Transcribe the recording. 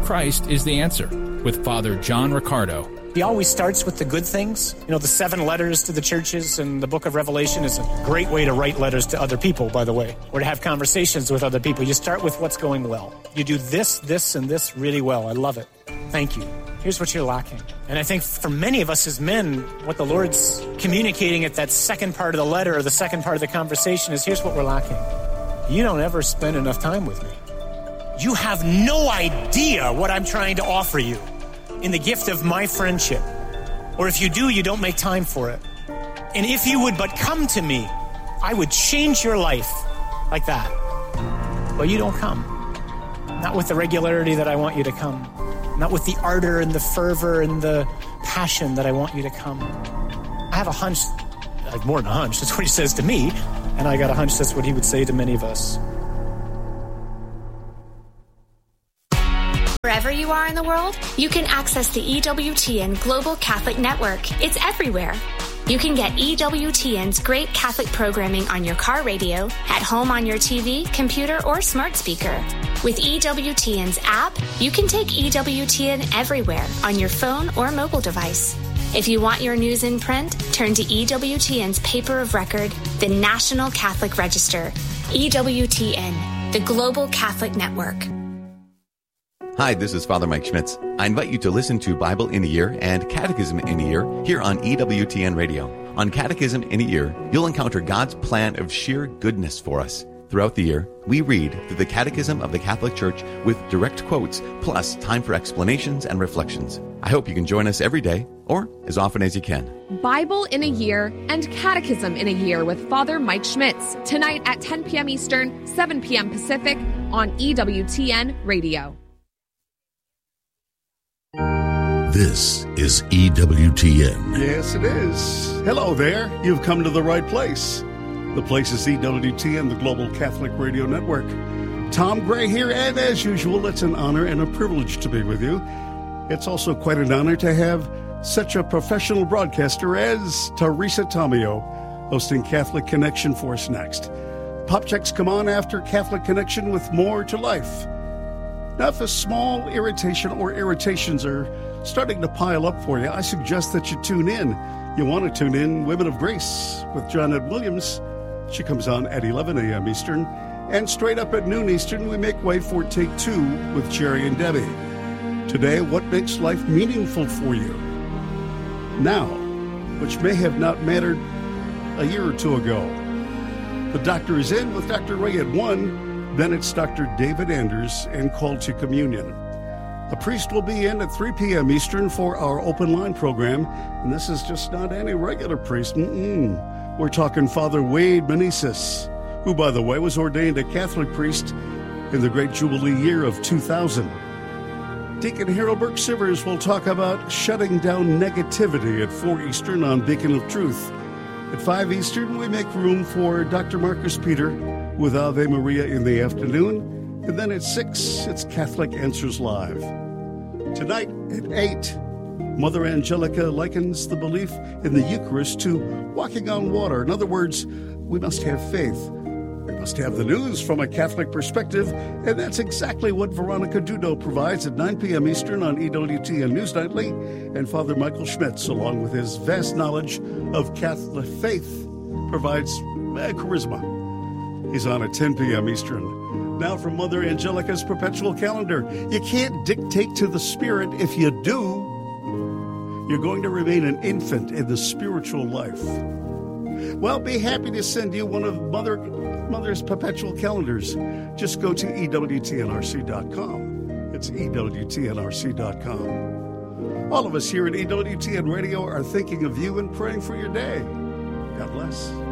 Christ is the answer with Father John Riccardo. He always starts with the good things. You know, the 7 letters to the churches and the book of Revelation is a great way to write letters to other people, by the way, or to have conversations with other people. You start with what's going well. You do this, this, and this really well. I love it. Thank you. Here's what you're lacking. And I think for many of us as men, what the Lord's communicating at that second part of the letter or the second part of the conversation is, here's what we're lacking. You don't ever spend enough time with me. You have no idea what I'm trying to offer you in the gift of my friendship. Or if you do, you don't make time for it. And if you would but come to me, I would change your life like that. But you don't come. Not with the regularity that I want you to come. Not with the ardor and the fervor and the passion that I want you to come. I have a hunch, like more than a hunch, that's what he says to me, and I got a hunch that's what he would say to many of us. Wherever you are in the world, you can access the EWTN Global Catholic Network. It's everywhere. You can get EWTN's great Catholic programming on your car radio, at home on your TV, computer, or smart speaker. With EWTN's app, you can take EWTN everywhere on your phone or mobile device. If you want your news in print, turn to EWTN's paper of record, the National Catholic Register. EWTN, the Global Catholic Network. Hi, this is Father Mike Schmitz. I invite you to listen to Bible in a Year and Catechism in a Year here on EWTN Radio. On Catechism in a Year, you'll encounter God's plan of sheer goodness for us. Throughout the year, we read through the Catechism of the Catholic Church with direct quotes, plus time for explanations and reflections. I hope you can join us every day, or as often as you can. Bible in a Year and Catechism in a Year with Father Mike Schmitz, tonight at 10 p.m. Eastern, 7 p.m. Pacific on EWTN Radio. This is EWTN. Yes, it is. Hello there. You've come to the right place. The place is EWTN, the Global Catholic Radio Network. Tom Gray here, and as usual, it's an honor and a privilege to be with you. It's also quite an honor to have such a professional broadcaster as Teresa Tomeo, hosting Catholic Connection for us next. Pop checks come on after Catholic Connection with more to life. Now, if a small irritation or irritations are starting to pile up for you, I suggest that you tune in. You want to tune in Women of Grace with Johnette Williams. She comes on at 11 a.m. Eastern. And straight up at noon Eastern, we make way for Take Two with Jerry and Debbie. Today, what makes life meaningful for you now, which may have not mattered a year or two ago. The doctor is in with Dr. Ray at 1. Then it's Dr. David Anders and Call to Communion. The priest will be in at 3 p.m. Eastern for our open line program. And this is just not any regular priest. We're talking Father Wade Meneses, who, by the way, was ordained a Catholic priest in the great Jubilee year of 2000. Deacon Harold Burke Sivers will talk about shutting down negativity at 4 Eastern on Beacon of Truth. At 5 Eastern, we make room for Dr. Marcus Peter with Ave Maria in the afternoon. And then at 6, it's Catholic Answers Live. Tonight at 8, Mother Angelica likens the belief in the Eucharist to walking on water. In other words, we must have faith. We must have the news from a Catholic perspective, and that's exactly what Veronica Dudo provides at 9 p.m. Eastern on EWTN News Nightly, and Father Michael Schmitz, along with his vast knowledge of Catholic faith, provides charisma. He's on at 10 p.m. Eastern. Now from Mother Angelica's perpetual calendar. You can't dictate to the Spirit. If you do, you're going to remain an infant in the spiritual life. Well, be happy to send you one of Mother's perpetual calendars. Just go to EWTNRC.com. It's EWTNRC.com. All of us here at EWTN Radio are thinking of you and praying for your day. God bless.